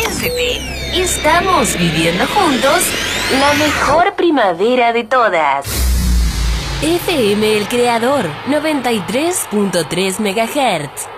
convéncete. Estamos viviendo juntos la mejor primavera de todas. FM El Creador, 93.3 MHz.